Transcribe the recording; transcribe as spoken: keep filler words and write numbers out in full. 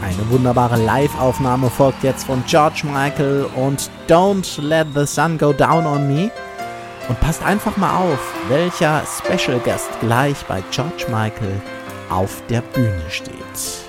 Eine wunderbare Live-Aufnahme folgt jetzt von George Michael und Don't Let the Sun Go Down on Me. Und passt einfach mal auf, welcher Special Guest gleich bei George Michael auf der Bühne steht.